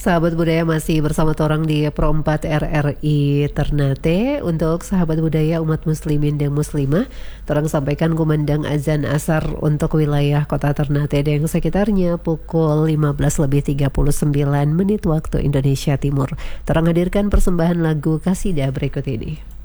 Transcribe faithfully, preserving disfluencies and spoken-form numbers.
Sahabat budaya masih bersama orang di Pro empat R R I Ternate. Untuk sahabat budaya umat muslimin dan muslimah, orang sampaikan kumandang azan asar untuk wilayah kota Ternate dan sekitarnya pukul lima belas lebih tiga puluh sembilan menit waktu Indonesia Timur. Orang hadirkan persembahan lagu kasidah berikut ini.